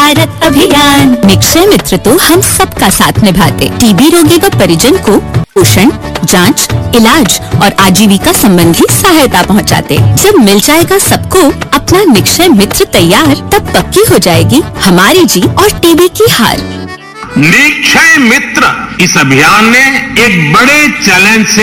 भारत अभियान। निक्षय मित्र तो हम सबका साथ निभाते, टीबी रोगी व परिजन को पोषण, जांच, इलाज और आजीविका संबंधी सहायता पहुंचाते। जब मिल जाएगा सबको अपना निक्षय मित्र तैयार, तब पक्की हो जाएगी हमारी जीत और टीबी की हार। निक्षय मित्र इस अभियान ने एक बड़े चैलेंज से